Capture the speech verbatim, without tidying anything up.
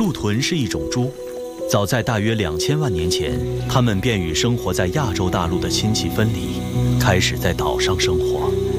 兔豚是一种猪，早在大约两千万年前，它们便与生活在亚洲大陆的亲戚分离，开始在岛上生活。